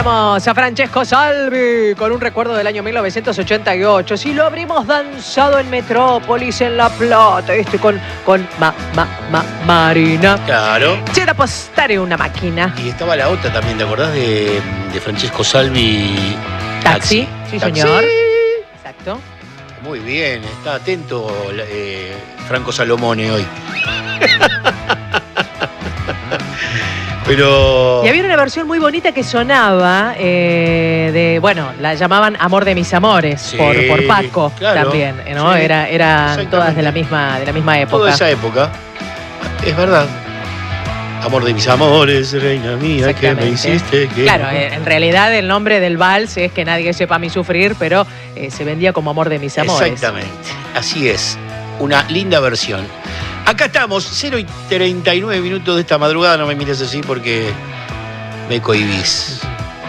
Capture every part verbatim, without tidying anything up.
escuchamos a Francesco Salvi con un recuerdo del año mil novecientos ochenta y ocho. Si lo habríamos danzado en Metrópolis, en La Plata, este con, con ma, ma, ma, Marina. Claro. C'era postare una máquina. Y estaba la otra también, ¿te acordás de, de Francesco Salvi? Taxi. Taxi. Sí, Taxi. señor. Exacto. Muy bien, está atento eh, Franco Salomone hoy. Pero... Y había una versión muy bonita que sonaba eh, de, bueno, la llamaban Amor de mis amores, sí, por, por Paco, claro, también, ¿no? Sí, era, eran todas de la misma, de la misma época. Toda esa época, es verdad. Amor de mis amores, reina mía, que me hiciste que... Claro, en realidad el nombre del vals es Que nadie sepa mi sufrir, pero eh, se vendía como Amor de mis amores. Exactamente, así es. Una linda versión. Acá estamos, cero y treinta y nueve minutos de esta madrugada. No me mires así porque me cohibís.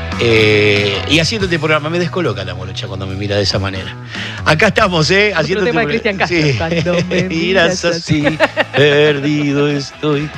Eh, y haciendo este programa me descoloca la morocha cuando me mira de esa manera. Acá estamos, ¿eh? Haciendo Otro tema de Cristian Castro. Sí. Cuando me miras así, perdido estoy.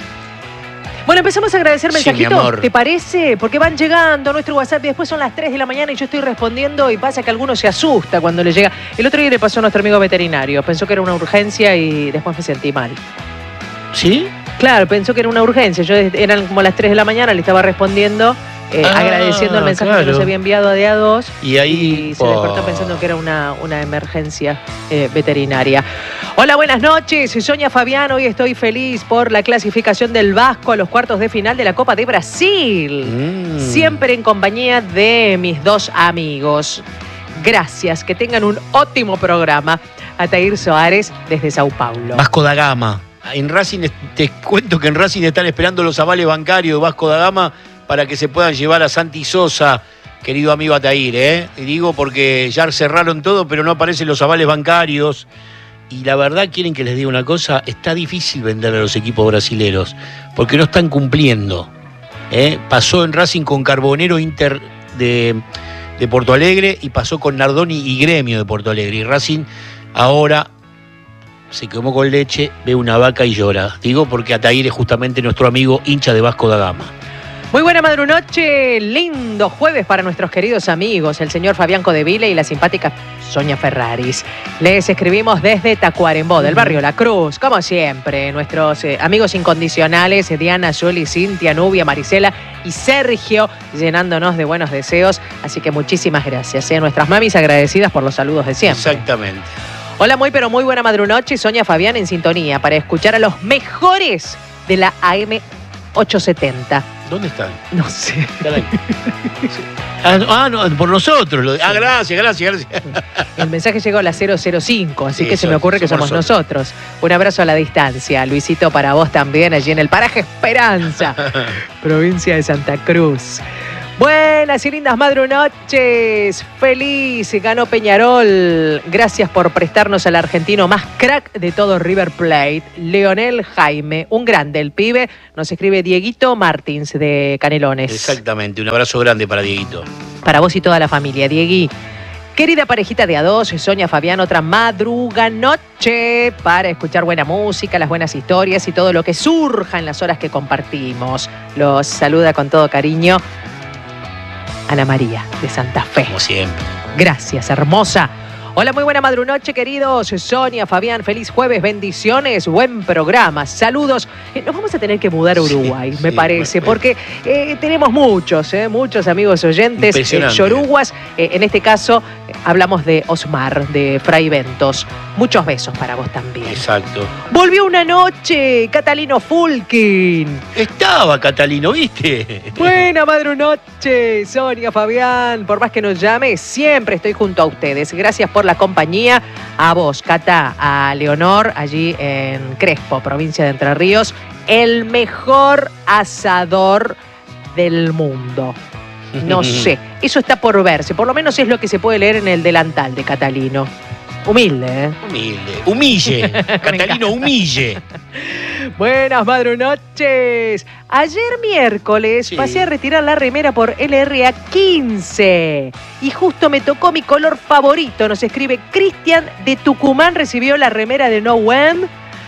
Bueno, empezamos a agradecer mensajitos, sí, ¿te parece? Porque van llegando a nuestro WhatsApp y después son las tres de la mañana y yo estoy respondiendo y pasa que alguno se asusta cuando le llega. El otro día le pasó a nuestro amigo veterinario, pensó que era una urgencia y después me sentí mal. ¿Sí? Claro, pensó que era una urgencia. Yo eran como las tres de la mañana, le estaba respondiendo, eh, ah, agradeciendo el mensaje claro. que nos había enviado a D A dos. Y ahí y se oh. despertó pensando que era una, una emergencia eh, veterinaria. Hola, buenas noches. Sonia Fabián, hoy estoy feliz por la clasificación del Vasco a los cuartos de final de la Copa de Brasil. Mm. Siempre en compañía de mis dos amigos. Gracias, que tengan un ótimo programa. Atair Soares desde Sao Paulo. Vasco da Gama. En Racing, te cuento que en Racing están esperando los avales bancarios de Vasco da Gama para que se puedan llevar a Santi Sosa, querido amigo Atair, ¿eh? Y digo porque ya cerraron todo, pero no aparecen los avales bancarios. Y la verdad, quieren que les diga una cosa, está difícil vender a los equipos brasileros, porque no están cumpliendo. ¿eh? Pasó en Racing con Carbonero Inter de, de Porto Alegre y pasó con Nardoni y Gremio de Porto Alegre. Y Racing ahora se quemó con leche, ve una vaca y llora. Digo porque Atair es justamente nuestro amigo hincha de Vasco da Gama. Muy buena madrunoche, lindo jueves para nuestros queridos amigos, el señor Fabián Codeville y la simpática Sonia Ferraris. Les escribimos desde Tacuarembó, del barrio La Cruz, como siempre, nuestros eh, amigos incondicionales, Diana, Juli, Cintia, Nubia, Marisela y Sergio, llenándonos de buenos deseos, así que muchísimas gracias. ¿eh? Nuestras mamis agradecidas por los saludos de siempre. Exactamente. Hola, muy pero muy buena madrunoche, Sonia Fabián en sintonía para escuchar a los mejores de la A M ochocientos setenta. ¿Dónde están? No sé. Ah, no, por nosotros. Ah, gracias, gracias, gracias. El mensaje llegó a las cero cero cinco, así sí, que se me ocurre que somos, somos nosotros. nosotros. Un abrazo a la distancia. Luisito, para vos también, allí en el paraje Esperanza, provincia de Santa Cruz. Buenas y lindas madrunoches. Feliz, ganó Peñarol. Gracias por prestarnos al argentino más crack de todo River Plate, Leonel Jaime. Un grande, el pibe. Nos escribe Dieguito Martins de Canelones. Exactamente, un abrazo grande para Dieguito. Para vos y toda la familia, Diegui. Querida parejita de A dos, Sonia Fabián, otra madruga noche para escuchar buena música, las buenas historias y todo lo que surja en las horas que compartimos. Los saluda con todo cariño Ana María de Santa Fe. Como siempre. Gracias, hermosa. Hola, muy buena madrunoche, queridos. Sonia, Fabián, feliz jueves, bendiciones, buen programa, saludos. Eh, nos vamos a tener que mudar a Uruguay, sí, me sí, parece, bueno, porque eh, tenemos muchos, eh, muchos amigos oyentes, eh, yoruguas. Eh, en este caso, eh, hablamos de Osmar, de Fray Ventos. Muchos besos para vos también. Exacto. Volvió una noche, Catalino Fulkin. Estaba Catalino, ¿viste? Buena madrunoche, Sonia, Fabián. Por más que nos llame, siempre estoy junto a ustedes. Gracias por la compañía, a vos, Cata, a Leonor, allí en Crespo, provincia de Entre Ríos, el mejor asador del mundo. No sé, eso está por verse, por lo menos es lo que se puede leer en el delantal de Catalino. Humilde, ¿eh? Humilde. Humille. Catalino, humille. Buenas madrunoches. Ayer miércoles sí. pasé a retirar la remera por L R A quince y justo me tocó mi color favorito. Nos escribe Cristian de Tucumán, recibió la remera de No Wem.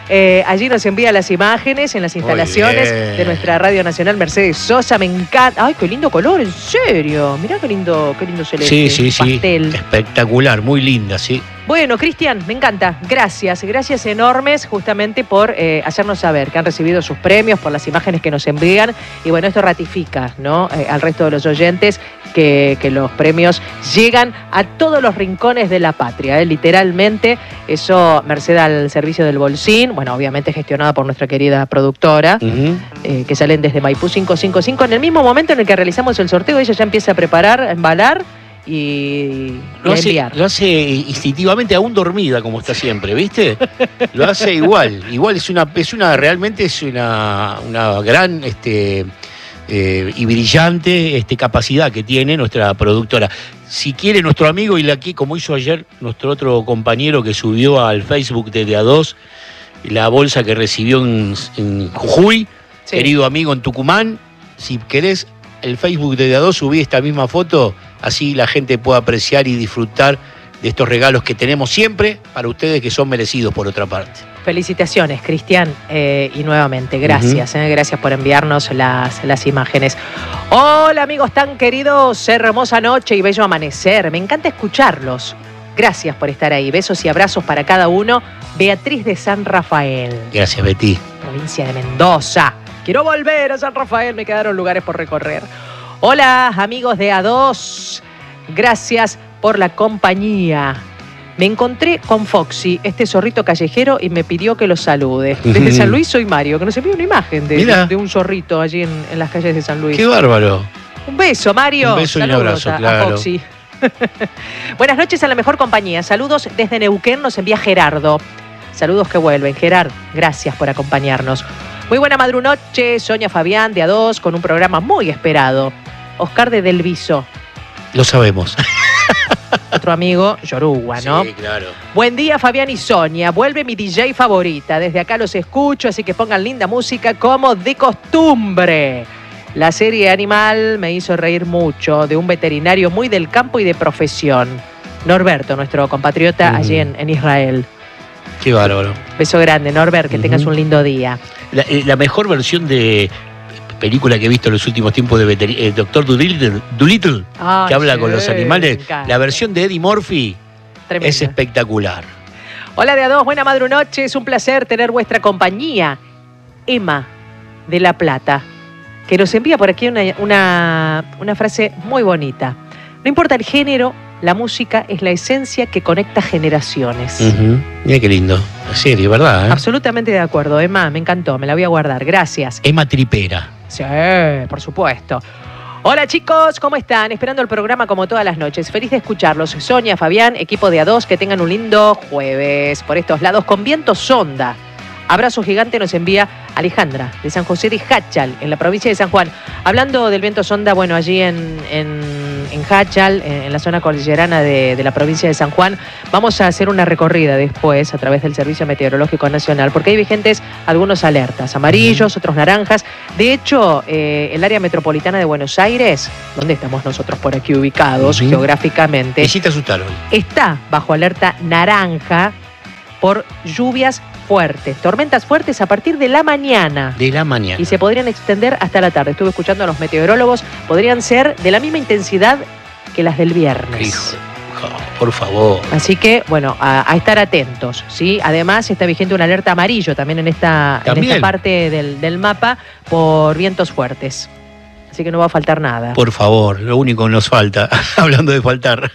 Eh, allí nos envía las imágenes en las instalaciones de nuestra Radio Nacional Mercedes Sosa. Me encanta. Ay, qué lindo color, en serio. Mirá qué lindo, qué lindo celeste. Sí, sí, pastel. Sí. Espectacular, muy linda, sí. Bueno, Cristian, me encanta. Gracias, gracias enormes justamente por eh, hacernos saber que han recibido sus premios, por las imágenes que nos envían. Y bueno, esto ratifica, ¿no? Eh, al resto de los oyentes que, que los premios llegan a todos los rincones de la patria, ¿eh? Literalmente. Eso merced al servicio del Bolsín, bueno, obviamente gestionada por nuestra querida productora, uh-huh. eh, que salen desde Maipú quinientos cincuenta y cinco. En el mismo momento en el que realizamos el sorteo, ella ya empieza a preparar, a embalar y, lo, y a hace, enviar. Lo hace instintivamente, aún dormida, como está siempre, ¿viste? Lo hace igual. Igual es una, es una realmente es una, una gran este, eh, y brillante este, capacidad que tiene nuestra productora. Si quiere nuestro amigo, y aquí, como hizo ayer nuestro otro compañero que subió al Facebook de D A dos, la bolsa que recibió en, en Jujuy, sí. Querido amigo en Tucumán, si querés el Facebook de D A dos, subí esta misma foto, así la gente puede apreciar y disfrutar de estos regalos que tenemos siempre para ustedes, que son merecidos por otra parte. Felicitaciones, Cristian, eh, y nuevamente, gracias, uh-huh. eh, gracias por enviarnos las, las imágenes. Hola, amigos tan queridos, hermosa noche y bello amanecer, me encanta escucharlos. Gracias por estar ahí, besos y abrazos para cada uno. Beatriz de San Rafael. Gracias, Betty. Provincia de Mendoza. Quiero volver a San Rafael, me quedaron lugares por recorrer. Hola, amigos de A dos, gracias por la compañía. Me encontré con Foxy, este zorrito callejero, y me pidió que lo salude. Desde San Luis soy Mario, que nos envió una imagen de, de, de un zorrito allí en, en las calles de San Luis. ¡Qué bárbaro! Un beso, Mario. Un beso Saludos y un abrazo, a, claro. a Foxy. Buenas noches a la mejor compañía. Saludos desde Neuquén, nos envía Gerardo. Saludos que vuelven. Gerard, gracias por acompañarnos. Muy buena madrunoche, Sonia Fabián de A dos, con un programa muy esperado. Oscar de Del Viso. Lo sabemos. Otro amigo, Yoruba, ¿no? Sí, claro. Buen día, Fabián y Sonia. Vuelve mi D J favorita. Desde acá los escucho, así que pongan linda música como de costumbre. La serie Animal me hizo reír mucho, de un veterinario muy del campo y de profesión. Norberto, nuestro compatriota mm. allí en, en Israel. Qué bárbaro. Beso grande, Norbert, que uh-huh. tengas un lindo día. La, la mejor versión de película que he visto en los últimos tiempos de veterin- el doctor Dolittle, Dolittle ah, que habla sí, con los animales, la versión de Eddie Murphy Tremenda. Es espectacular. Hola de A dos, buena madrunoche, es un placer tener vuestra compañía. Emma de La Plata, que nos envía por aquí una, una, una frase muy bonita. No importa el género, la música es la esencia que conecta generaciones. Uh-huh. Mira qué lindo. En serio, ¿verdad? ¿Eh? Absolutamente de acuerdo, Emma. Me encantó, me la voy a guardar. Gracias. Emma Tripera. Sí, por supuesto. Hola chicos, ¿cómo están? Esperando el programa como todas las noches. Feliz de escucharlos. Sonia, Fabián, equipo de A dos, que tengan un lindo jueves por estos lados con viento sonda. Abrazo gigante nos envía Alejandra de San José de Jáchal, en la provincia de San Juan. Hablando del viento sonda, bueno, allí en, en, en Jáchal, en la zona cordillerana de, de la provincia de San Juan, vamos a hacer una recorrida después a través del Servicio Meteorológico Nacional, porque hay vigentes algunos alertas, amarillos, otros naranjas. De hecho, eh, el área metropolitana de Buenos Aires, donde estamos nosotros por aquí ubicados uh-huh. geográficamente, Visita asustar hoy. Está bajo alerta naranja por lluvias fuertes, tormentas fuertes a partir de la mañana. De la mañana. Y se podrían extender hasta la tarde. Estuve escuchando a los meteorólogos, podrían ser de la misma intensidad que las del viernes. Hijo, por favor. Así que, bueno, a, a estar atentos, ¿sí? Además, está vigente una alerta amarillo también en esta, ¿También? en esta parte del, del mapa por vientos fuertes. Así que no va a faltar nada. Por favor, lo único que nos falta, hablando de faltar.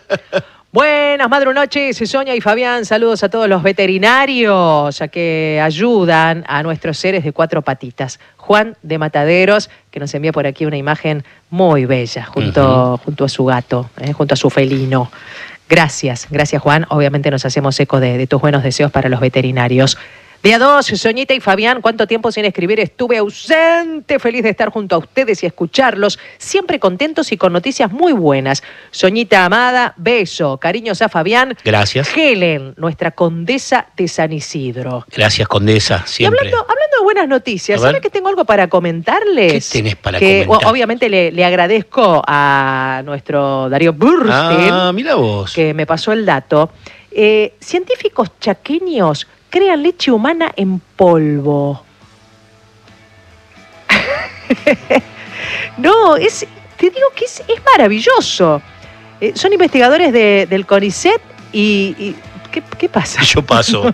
Buenas madrunoches, Sonia y Fabián. Saludos a todos los veterinarios a que ayudan a nuestros seres de cuatro patitas. Juan de Mataderos, que nos envía por aquí una imagen muy bella junto, uh-huh. junto a su gato, eh, junto a su felino. Gracias, gracias Juan. Obviamente nos hacemos eco de, de tus buenos deseos para los veterinarios. De A dos, Soñita y Fabián, ¿cuánto tiempo sin escribir? Estuve ausente, feliz de estar junto a ustedes y escucharlos, siempre contentos y con noticias muy buenas. Soñita amada, beso, cariños a Fabián. Gracias. Helen, nuestra condesa de San Isidro. Gracias, condesa, siempre. Y hablando, hablando de buenas noticias, ¿sabes que tengo algo para comentarles? ¿Qué tenés para que, comentar? Obviamente le, le agradezco a nuestro Darío Burstein, ah, mira vos. que me pasó el dato. Eh, científicos chaqueños crean leche humana en polvo. No, es, te digo que es, es maravilloso. Eh, son investigadores de, del CONICET y... y ¿qué, ¿Qué pasa? Yo paso.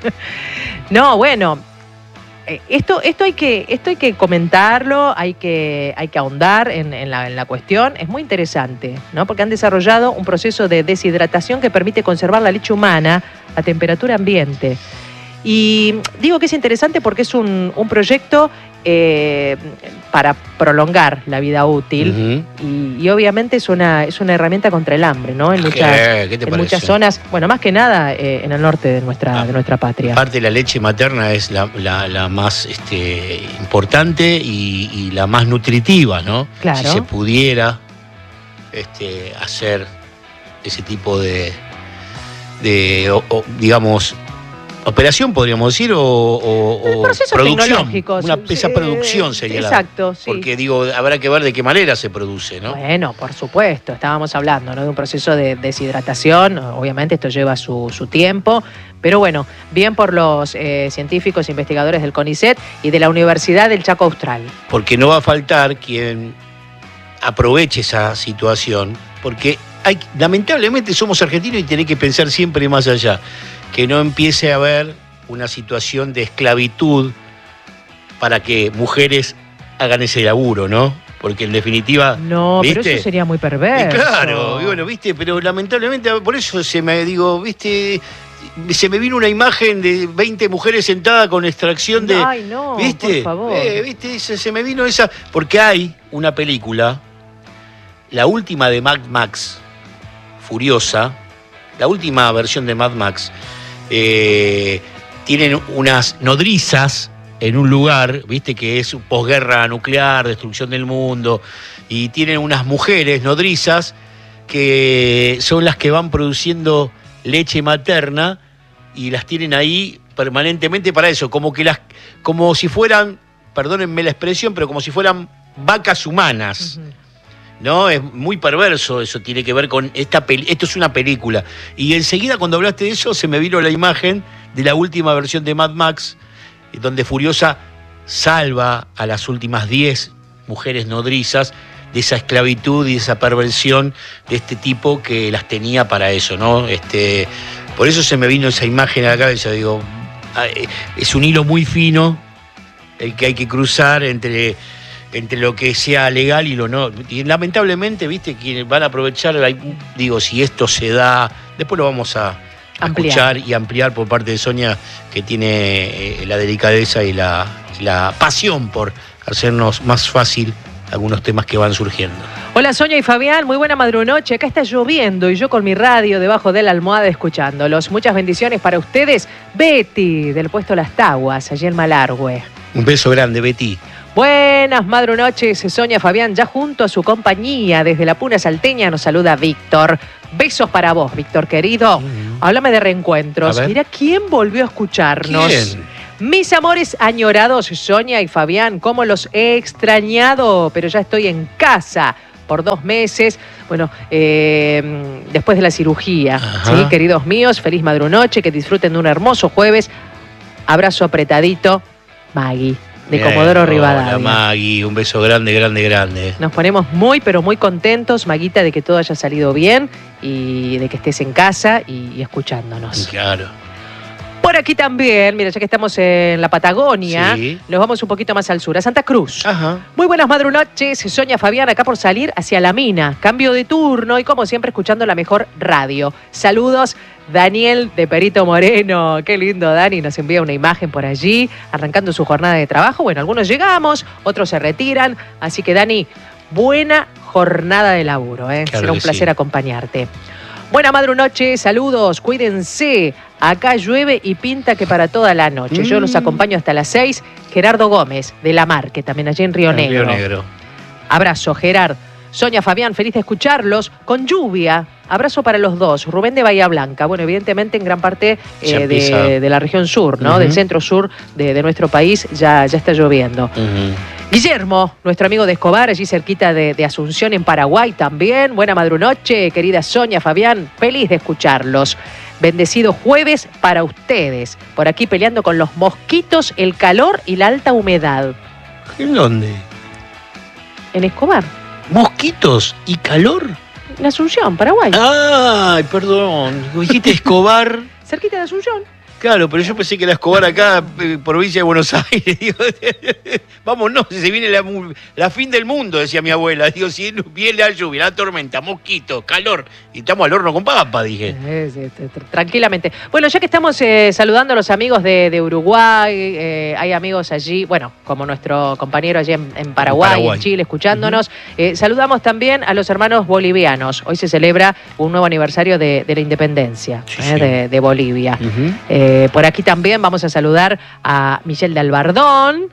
No, bueno... Esto, esto, hay que, esto hay que comentarlo, hay que, hay que ahondar en, en, la, en la cuestión. Es muy interesante, ¿no? Porque han desarrollado un proceso de deshidratación que permite conservar la leche humana a temperatura ambiente. Y digo que es interesante porque es un, un proyecto eh, para prolongar la vida útil. Uh-huh. y, y obviamente es una, es una herramienta contra el hambre, ¿no? En muchas, ¿Qué? ¿Qué te en parece? muchas zonas, bueno, más que nada eh, en el norte de nuestra, ah, de nuestra patria. Aparte, la leche materna es la, la, la más este, importante y, y la más nutritiva, ¿no? Claro. Si se pudiera este, hacer ese tipo de, de o, o, digamos, operación, podríamos decir, o, o, o producción. Una, esa producción sería Exacto, la... sí. Porque, digo, habrá que ver de qué manera se produce, ¿no? Bueno, por supuesto, estábamos hablando, ¿no?, de un proceso de deshidratación. Obviamente esto lleva su, su tiempo, pero bueno, bien por los eh, científicos investigadores del CONICET y de la Universidad del Chaco Austral. Porque no va a faltar quien aproveche esa situación, porque hay, lamentablemente somos argentinos y tenés que pensar siempre más allá. Que no empiece a haber una situación de esclavitud para que mujeres hagan ese laburo, ¿no? Porque en definitiva... No, ¿viste? Pero eso sería muy perverso. Y claro, y bueno, ¿viste? Pero lamentablemente, por eso se me, digo, ¿viste? Se me vino una imagen de veinte mujeres sentadas con extracción de... Ay, no, ¿viste? por favor. Eh, ¿viste? Se, se me vino esa... Porque hay una película, la última de Mad Max, Furiosa, la última versión de Mad Max... Eh, tienen unas nodrizas en un lugar, viste, que es posguerra nuclear, destrucción del mundo, y tienen unas mujeres nodrizas que son las que van produciendo leche materna y las tienen ahí permanentemente para eso, como que las, como si fueran, perdónenme la expresión, pero como si fueran vacas humanas. Uh-huh. No, es muy perverso eso, tiene que ver con esta peli- esto es una película. Y enseguida cuando hablaste de eso se me vino la imagen de la última versión de Mad Max, donde Furiosa salva a las últimas diez mujeres nodrizas de esa esclavitud y esa perversión de este tipo que las tenía para eso, ¿no? Este, por eso se me vino esa imagen a la cabeza, digo, es un hilo muy fino el que hay que cruzar entre... entre lo que sea legal y lo no. Y lamentablemente, viste, quienes van a aprovechar, digo, si esto se da, después lo vamos a, a escuchar y ampliar por parte de Sonia, que tiene eh, la delicadeza y la, la pasión por hacernos más fácil algunos temas que van surgiendo. Hola Sonia y Fabián, muy buena madrunoche. Acá está lloviendo y yo con mi radio debajo de la almohada escuchándolos. Muchas bendiciones para ustedes. Betty, del puesto Las Taguas, allí en Malargüe. Un beso grande, Betty. Buenas madrunoches, Sonia Fabián, ya junto a su compañía desde la Puna Salteña nos saluda Víctor. Besos para vos, Víctor querido. Mm. Háblame de reencuentros. Mira quién volvió a escucharnos. ¿Quién? Mis amores añorados, Sonia y Fabián, cómo los he extrañado, pero ya estoy en casa por dos meses, bueno, eh, después de la cirugía. ¿Sí? Queridos míos, feliz madrunoche, que disfruten de un hermoso jueves. Abrazo apretadito, Maggie. De Bien, Comodoro Rivadavia. Hola Magui, un beso grande, grande, grande. Nos ponemos muy, pero muy contentos, Maguita, de que todo haya salido bien y de que estés en casa y, y escuchándonos. Claro. Por aquí también, mira, ya que estamos en la Patagonia, sí. Nos vamos un poquito más al sur, a Santa Cruz. Ajá. Muy buenas madrunoches, Sonia Fabián, acá por salir hacia la mina. Cambio de turno y como siempre escuchando la mejor radio. Saludos, Daniel de Perito Moreno. Qué lindo, Dani, nos envía una imagen por allí, arrancando su jornada de trabajo. Bueno, algunos llegamos, otros se retiran. Así que, Dani, buena jornada de laburo, ¿eh? Claro. Será un placer sí. acompañarte. Buena madrunoche, saludos, cuídense. Acá llueve y pinta que para toda la noche. Mm. Yo los acompaño hasta las seis. Gerardo Gómez, de La Marque, también allí en Río en Negro. Río Negro. Abrazo, Gerard. Sonia, Fabián, feliz de escucharlos. Con lluvia, abrazo para los dos. Rubén de Bahía Blanca. Bueno, evidentemente en gran parte eh, de, de la región sur, ¿no? Uh-huh. Del centro sur de, de nuestro país ya, ya está lloviendo. Uh-huh. Guillermo, nuestro amigo de Escobar, allí cerquita de, de Asunción, en Paraguay también. Buena madrunoche, querida Sonia, Fabián, feliz de escucharlos. Bendecido jueves para ustedes. Por aquí peleando con los mosquitos, el calor y la alta humedad. ¿En dónde? En Escobar. ¿Mosquitos y calor? En Asunción, Paraguay. Ay, perdón. Dijiste Escobar. Cerquita de Asunción. Claro, pero yo pensé que era Escobar acá, eh, provincia de Buenos Aires. Digo, vamos, no, se viene la, la fin del mundo, decía mi abuela. Digo, si viene la lluvia, la tormenta, mosquito, calor, y estamos al horno con papa, dije. Eh, sí, sí, tranquilamente. Bueno, ya que estamos eh, saludando a los amigos de, de Uruguay, eh, hay amigos allí, bueno, como nuestro compañero allí en, en Paraguay, en, Paraguay. en Chile, escuchándonos. Uh-huh. eh, saludamos también a los hermanos bolivianos. Hoy se celebra un nuevo aniversario de, de la independencia sí, eh, sí. De, de Bolivia. Uh-huh. eh, Eh, por aquí también vamos a saludar a Michelle de Albardón.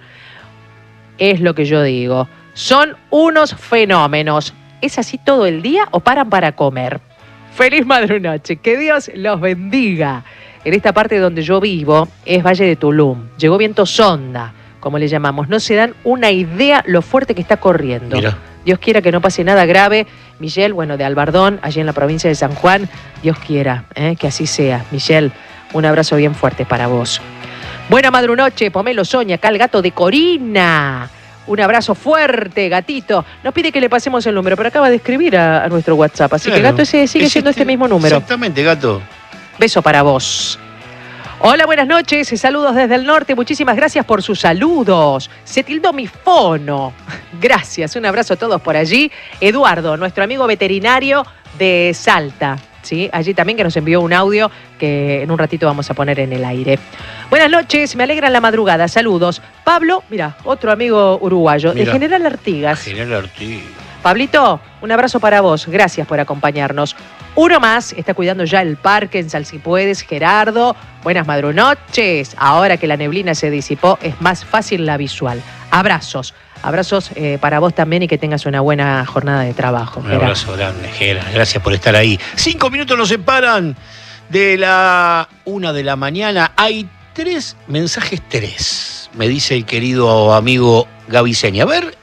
Es lo que yo digo. Son unos fenómenos. ¿Es así todo el día o paran para comer? Feliz madrunoche. Que Dios los bendiga. En esta parte donde yo vivo es Valle de Tulum. Llegó viento sonda, como le llamamos. No se dan una idea lo fuerte que está corriendo. Mira. Dios quiera que no pase nada grave. Michelle, bueno, de Albardón, allí en la provincia de San Juan. Dios quiera eh, que así sea. Michelle, un abrazo bien fuerte para vos. Buena madrunoche, Pomelo Soña, acá el gato de Corina. Un abrazo fuerte, gatito. Nos pide que le pasemos el número, pero acaba de escribir a, a nuestro WhatsApp. Así claro. que, gato, ese sigue siendo este, este mismo número. Exactamente, gato. Beso para vos. Hola, buenas noches. Saludos desde el norte. Muchísimas gracias por sus saludos. Se tildó mi fono. Gracias. Un abrazo a todos por allí. Eduardo, nuestro amigo veterinario de Salta. ¿Sí? Allí también que nos envió un audio que en un ratito vamos a poner en el aire. Buenas noches, me alegra la madrugada, saludos. Pablo, mira, otro amigo uruguayo, mira, el General Artigas. General Artigas. Pablito, un abrazo para vos, gracias por acompañarnos. Uno más, está cuidando ya el parque en Sal Si Puedes, Gerardo. Buenas madrunoches, ahora que la neblina se disipó es más fácil la visual. Abrazos. Abrazos eh, para vos también y que tengas una buena jornada de trabajo. Un abrazo grande, Gera. Gracias por estar ahí. Cinco minutos nos separan de la una de la mañana. Hay tres mensajes, tres. Me dice el querido amigo Gaviseña. A ver.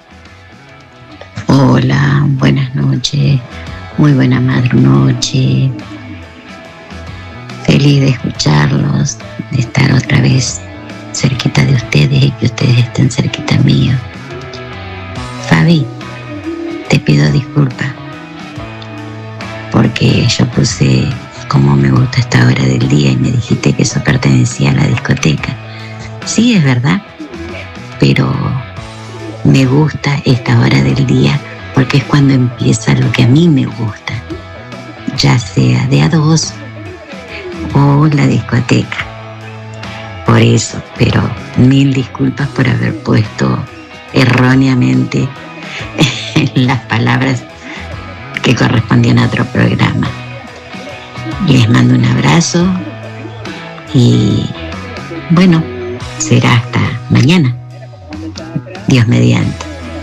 Hola, buenas noches. Muy buena madrunoche. Feliz de escucharlos, de estar otra vez cerquita de ustedes y que ustedes estén cerquita mío. Fabi, te pido disculpas porque yo puse como me gusta esta hora del día y me dijiste que eso pertenecía a la discoteca. Sí, es verdad, pero me gusta esta hora del día porque es cuando empieza lo que a mí me gusta, ya sea de a dos o la discoteca. Por eso, pero mil disculpas por haber puesto erróneamente las palabras que correspondían a otro programa. Les mando un abrazo y bueno, será hasta mañana. Dios mediante.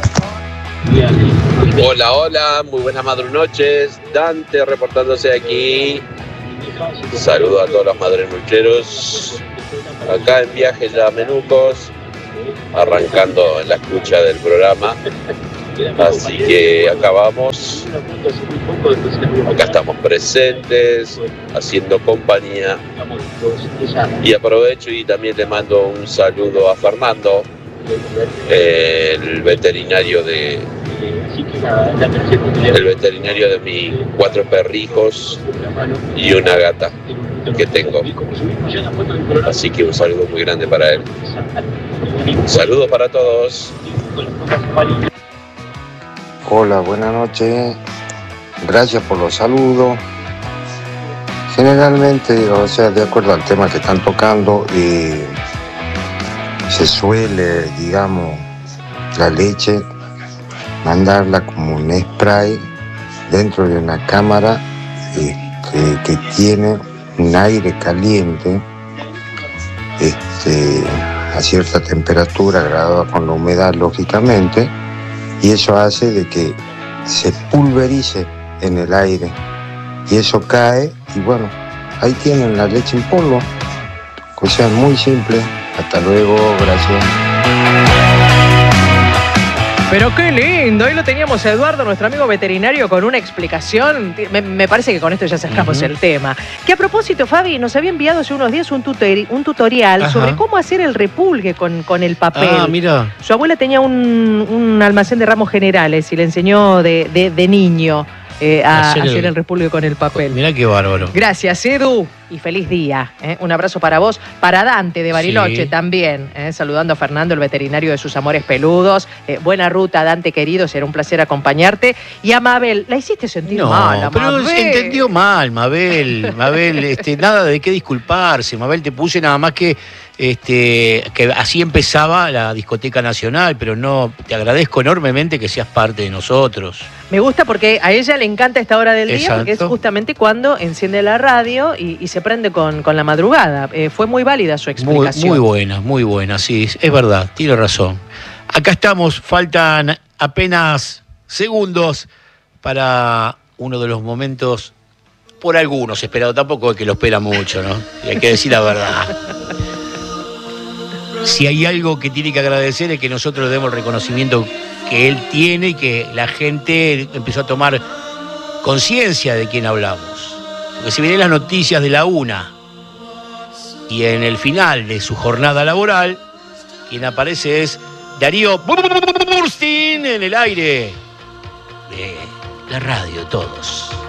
Hola, hola, muy buenas madrunoches. Dante reportándose aquí. Saludo a todos los madrunocheros. Acá en viaje ya a Menucos, arrancando en la escucha del programa. Así que acá vamos. Acá estamos presentes, haciendo compañía. Y aprovecho y también le mando un saludo a Fernando, el veterinario de el veterinario de mis cuatro perrijos y una gata que tengo. Así que un saludo muy grande para él. Un saludo para todos. Hola, buenas noches. Gracias por los saludos. Generalmente, o sea, de acuerdo al tema que están tocando, eh, se suele, digamos, la leche, mandarla como un spray dentro de una cámara eh, que, que tiene un aire caliente este, a cierta temperatura, graduada con la humedad, lógicamente, y eso hace de que se pulverice en el aire y eso cae y bueno, ahí tienen la leche en polvo. O sea, muy simple. Hasta luego, gracias. Pero qué lindo, hoy lo teníamos a Eduardo, nuestro amigo veterinario, con una explicación. Me, me parece que con esto ya sacamos uh-huh. el tema. Que a propósito, Fabi, nos había enviado hace unos días un, tutori, un tutorial Ajá. sobre cómo hacer el repulgue con, con el papel. Ah, mira. Su abuela tenía un, un almacén de ramos generales y le enseñó de, de, de niño eh, a hacer, hacer el... el repulgue con el papel. Mirá qué bárbaro. Gracias, Edu. Y feliz día. ¿eh? Un abrazo para vos, para Dante de Bariloche sí. también. ¿eh? Saludando a Fernando, el veterinario de sus amores peludos. Eh, buena ruta, Dante querido, será un placer acompañarte. Y a Mabel, la hiciste sentir no, mal, a pero Mabel. se entendió mal, Mabel. Mabel, este, nada de qué disculparse. Mabel, te puse nada más que, este, que así empezaba la discoteca nacional, pero no, te agradezco enormemente que seas parte de nosotros. Me gusta porque a ella le encanta esta hora del Exacto. día, porque es justamente cuando enciende la radio y, y se prende con, con la madrugada. Eh, fue muy válida su explicación. Muy, muy buena, muy buena, sí, es verdad, tiene razón. Acá estamos, faltan apenas segundos para uno de los momentos, por algunos esperados, tampoco es que lo espera mucho, ¿no? Y hay que decir la verdad. Si hay algo que tiene que agradecer es que nosotros le demos el reconocimiento que él tiene y que la gente empezó a tomar conciencia de quién hablamos. Porque si vienen las noticias de la una y en el final de su jornada laboral, quien aparece es Darío Burstin en el aire de la radio, todos.